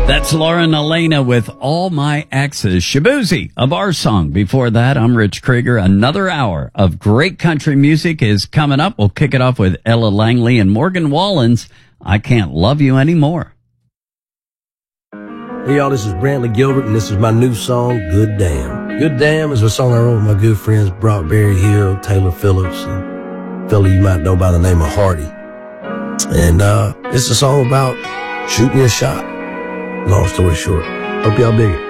That's Lauren Elena with All My Exes. Shabuzi of Our Song. Before that, I'm Rich Krieger. Another hour of great country music is coming up. We'll kick it off with Ella Langley and Morgan Wallen's I Can't Love You Anymore. Hey y'all, this is Brantley Gilbert and this is my new song, Good Damn. Good Damn is a song I wrote with my good friends Brock Berry Hill, Taylor Phillips, and a fella you might know by the name of Hardy. And it's a song about shooting your shot. Long story short. Hope y'all dig it.